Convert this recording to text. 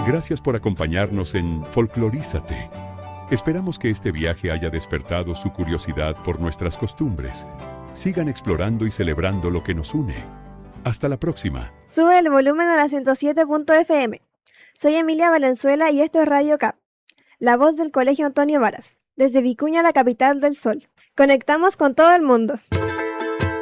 Gracias por acompañarnos en Folclorízate. Esperamos que este viaje haya despertado su curiosidad por nuestras costumbres. Sigan explorando y celebrando lo que nos une. Hasta la próxima. Sube el volumen a la 107.fm. Soy Emilia Valenzuela y esto es Radio CAP, la voz del Colegio Antonio Varas, desde Vicuña, la capital del sol. Conectamos con todo el mundo.